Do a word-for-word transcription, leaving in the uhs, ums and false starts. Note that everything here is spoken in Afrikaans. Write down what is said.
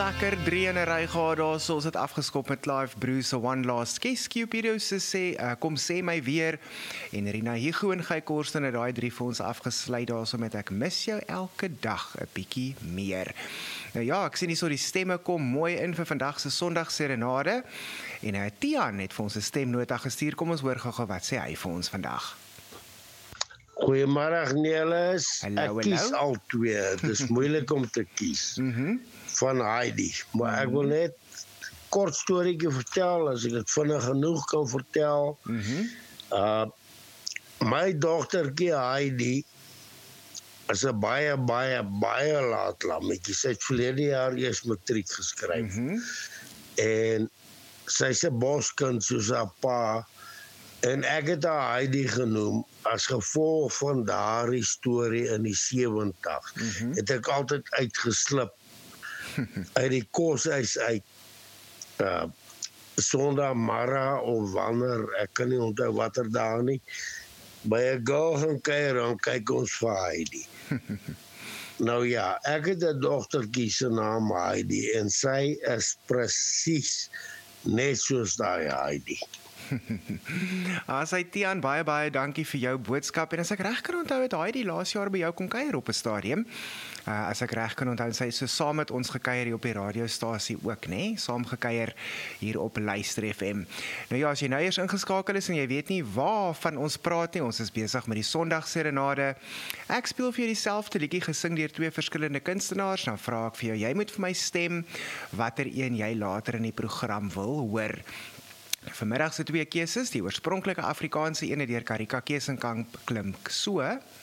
lekker drie in 'n ry gehad daar, so ons het afgeskop met Clive Bruce, One Last Kiss, Cupido se sê, uh, kom sê my weer, en Rina Hugo en Guy Korsten het daai drie vir ons afgesluit daar, so met ek mis jou elke dag 'n bietjie meer. Nou ja, ek sien hier so die stemme kom mooi in vir vandag se Sondag Serenade, en uh, Tiaan het vir ons 'n stemnota gestuur, kom ons hoor gou-gou wat sê hy vir ons vandag. Goeiemôre Nelis, Hallo, ek kies hallo. al twee, het is moeilik om te kies, Mhm. van Heidi, maar ek wil net kort storieetjie vertel, as ek dit vinnig genoeg kan vertel. Mhm. Uh, my dogtertjie Heidi is 'n baie, baie, baie laat lammetjie, sy het verlede jaar eers matriek geskryf, Mhm. en sy's 'n boskind soos haar pa, en ek het haar Heidi genoem as gevolg van daardie storie in die sewentig. Mhm. Het ek altyd uitgeslip uit die koshuis uit, uh, Sondagmiddag of wanneer, ek kan nie onthou watter dae nie, by 'n girl gaan kuier, dan kyk ons vir Heidi. Nou ja, ek het 'n dogtertjie se naam Heidi, en sy is presies net soos daai Heidi. As hy Tiaan, baie baie dankie vir jou boodskap, en as ek reg kan onthou het hy die laas jaar by jou kom kuier op 'n stadium. Uh, as ek reg kan onthou, sy het so saam met ons gekuier hier op die radiostasie ook, né? Saam gekuier hier op Luister F M. Nou ja, as jy nou eers ingeskakel is en jy weet nie waarvan ons praat nie, ons is besig met die Sondag Serenade. Ek speel vir jou dieselfde liedjie gesing deur twee verskillende kunstenaars. Nou vra ek vir jou, jy moet vir my stem watter een jy later in die program wil hoor. Vanmiddag se twee keuses, die oorspronklike Afrikaanse ene deur Karika Kesenkamp klink so.